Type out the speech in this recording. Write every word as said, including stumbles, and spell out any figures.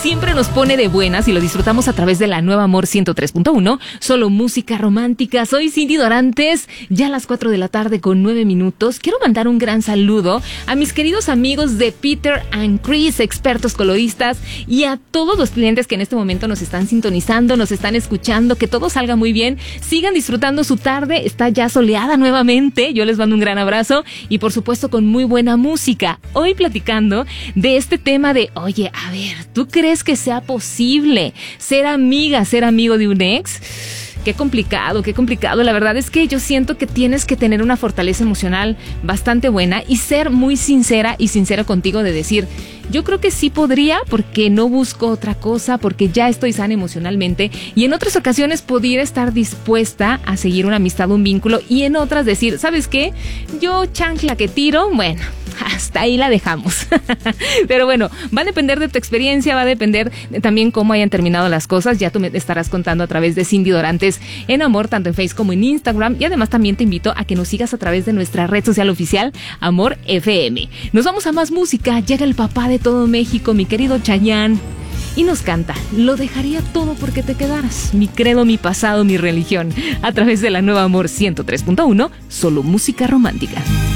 siempre nos pone de buenas y lo disfrutamos a través de la nueva Amor ciento tres punto uno, solo música romántica. Soy Cindy Dorantes, ya a las cuatro de la tarde con nueve minutos. Quiero mandar un gran saludo a mis queridos amigos de Peter and Chris, expertos coloristas, y a todos los clientes que en este momento nos están sintonizando, nos están escuchando. Que todo salga muy bien, sigan disfrutando su tarde, está ya soleada nuevamente. Yo les mando un gran abrazo y por supuesto con muy buena música. Hoy platicando de este tema de, oye, a ver, ¿tú crees que sea posible ser amiga, ser amigo de un ex? Qué complicado, qué complicado. La verdad es que yo siento que tienes que tener una fortaleza emocional bastante buena y ser muy sincera y sincera contigo de decir, yo creo que sí podría porque no busco otra cosa, porque ya estoy sana emocionalmente, y en otras ocasiones pudiera estar dispuesta a seguir una amistad, un vínculo, y en otras decir, ¿sabes qué? Yo chancla que tiro, bueno, hasta ahí la dejamos. Pero bueno, va a depender de tu experiencia, va a depender de también cómo hayan terminado las cosas. Ya tú me estarás contando a través de Cindy Dorantes en Amor, tanto en Facebook como en Instagram. Y además también te invito a que nos sigas a través de nuestra red social oficial, Amor F M. Nos vamos a más música. Llega el papá de todo México, mi querido Chayanne, y nos canta Lo dejaría todo porque te quedaras, mi credo, mi pasado, mi religión, a través de la nueva Amor ciento tres punto uno, solo música romántica.